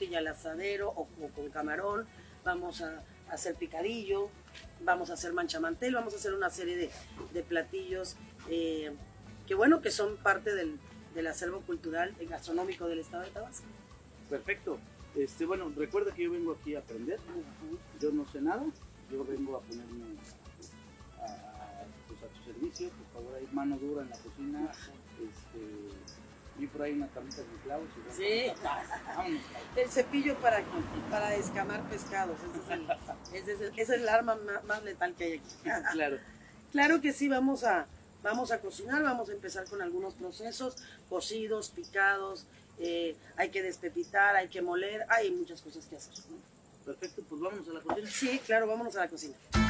costilla al asadero o con camarón, vamos a hacer picadillo, vamos a hacer manchamantel, vamos a hacer una serie de platillos que bueno, que son parte del acervo cultural y gastronómico del estado de Tabasco. Perfecto. Bueno, recuerda que yo vengo aquí a aprender. Yo no sé nada. Yo vengo a ponerme pues, a tu servicio. Por favor, hay mano dura en la cocina. Vi por ahí una camisa con clavos. Sí. Vámonos. El cepillo para escamar pescados. Esa es el arma más letal que hay aquí. Claro. Claro que sí, vamos a cocinar, vamos a empezar con algunos procesos, cocidos, picados, hay que despepitar, hay que moler, hay muchas cosas que hacer, ¿no? Perfecto, pues vámonos a la cocina. Sí, claro, vámonos a la cocina.